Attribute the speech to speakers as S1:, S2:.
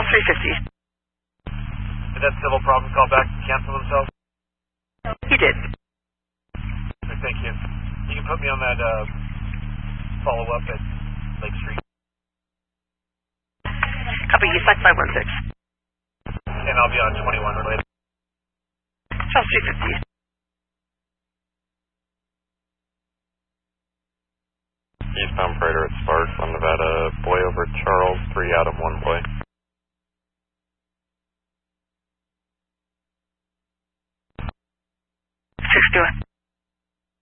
S1: Charles 350.
S2: Did that civil problem call back and cancel themselves?
S1: He did.
S2: Okay, thank you. You can put me on that follow-up at Lake Street.
S1: Copy, Eastside 516.
S2: And I'll be on 21 related.
S1: Charles 350.
S3: Eastbound freighter at Sparks on Nevada, boy over Charles, 3 Adam, 1 boy.
S1: 6 to it.